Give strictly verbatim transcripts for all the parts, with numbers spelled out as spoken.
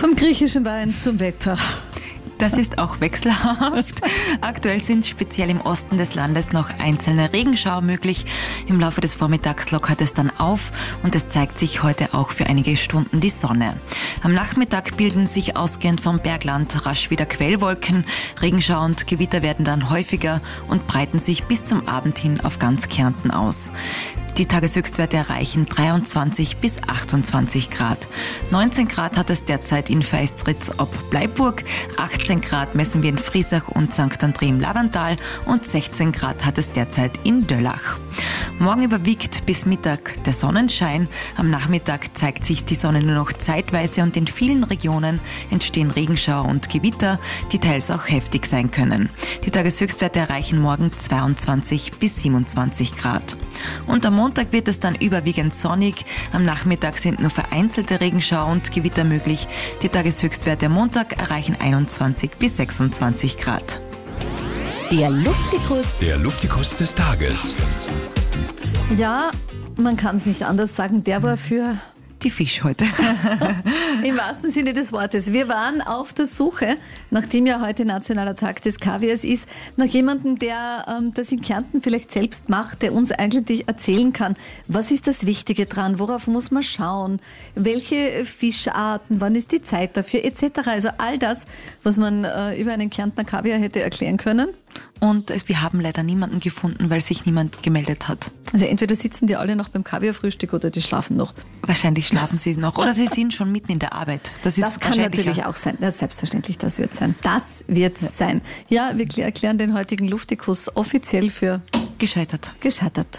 Vom griechischen Wein zum Wetter. Das ist auch wechselhaft. Aktuell sind speziell im Osten des Landes noch einzelne Regenschauer möglich. Im Laufe des Vormittags lockert es dann auf und es zeigt sich heute auch für einige Stunden die Sonne. Am Nachmittag bilden sich ausgehend vom Bergland rasch wieder Quellwolken. Regenschauer und Gewitter werden dann häufiger und breiten sich bis zum Abend hin auf ganz Kärnten aus. Die Tageshöchstwerte erreichen dreiundzwanzig bis achtundzwanzig Grad. neunzehn Grad hat es derzeit in Feistritz ob Bleiburg, achtzehn Grad messen wir in Friesach und Sankt André im Lavantal und sechzehn Grad hat es derzeit in Döllach. Morgen überwiegt bis Mittag der Sonnenschein. Am Nachmittag zeigt sich die Sonne nur noch zeitweise und in vielen Regionen entstehen Regenschauer und Gewitter, die teils auch heftig sein können. Die Tageshöchstwerte erreichen morgen zweiundzwanzig bis siebenundzwanzig Grad. Und am Montag wird es dann überwiegend sonnig. Am Nachmittag sind nur vereinzelte Regenschauer und Gewitter möglich. Die Tageshöchstwerte am Montag erreichen einundzwanzig bis sechsundzwanzig Grad. Der Luftikus. Der Luftikus des Tages. Ja, man kann es nicht anders sagen, der war für... Die Fisch heute. Im wahrsten Sinne des Wortes. Wir waren auf der Suche, nachdem ja heute Nationaler Tag des Kaviars ist, nach jemandem, der ähm, das in Kärnten vielleicht selbst macht, der uns eigentlich erzählen kann, was ist das Wichtige dran, worauf muss man schauen, welche Fischarten, wann ist die Zeit dafür, et cetera. Also all das, was man äh, über einen Kärntner Kaviar hätte erklären können. Und es, wir haben leider niemanden gefunden, weil sich niemand gemeldet hat. Also entweder sitzen die alle noch beim Kaviarfrühstück oder die schlafen noch. Wahrscheinlich schlafen sie noch oder sie sind schon mitten in der Arbeit. Das, ist das kann natürlich auch sein. Ja, selbstverständlich, das wird sein. Das wird ja. sein. Ja, wir erklären den heutigen Luftikus offiziell für gescheitert. Gescheitert.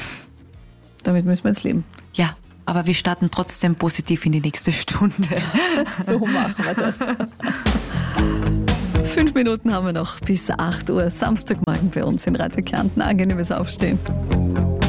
Damit müssen wir ins Leben. Ja, aber wir starten trotzdem positiv in die nächste Stunde. So machen wir das. Fünf Minuten haben wir noch bis acht Uhr. Samstagmorgen bei uns in Radio Kärnten. Angenehmes Aufstehen.